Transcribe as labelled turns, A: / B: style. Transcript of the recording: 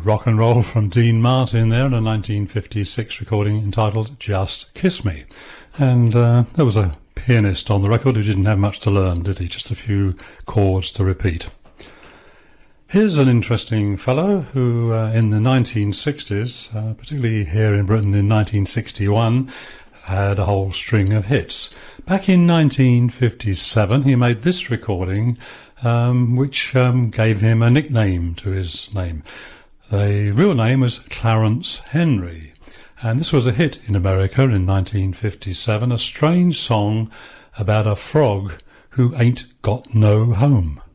A: rock and roll from Dean Martin there in a 1956 recording entitled Just Kiss Me. And there was a pianist on the record who didn't have much to learn, did he? Just a few chords to repeat. Here's an interesting fellow who in the 1960s, particularly here in Britain in 1961, had a whole string of hits. Back in 1957, he made this recording, which gave him a nickname to his name. The real name was Clarence Henry, and this was a hit in America in 1957, a strange song about a frog who ain't got no home.